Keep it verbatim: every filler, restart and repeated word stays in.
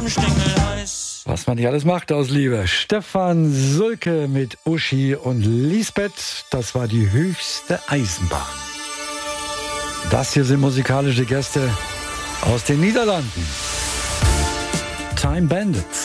Stängel heiß. Was man nicht alles macht aus Liebe. Stefan Sulke mit Uschi und Lisbeth. Das war die höchste Eisenbahn. Das hier sind musikalische Gäste aus den Niederlanden. Time Bandits.